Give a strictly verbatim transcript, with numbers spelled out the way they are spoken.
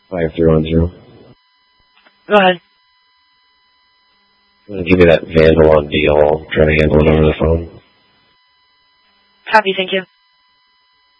five three one zero. Go ahead. I'm going to give you that vandal on deal. I'll try to handle it over the phone. Copy, thank you.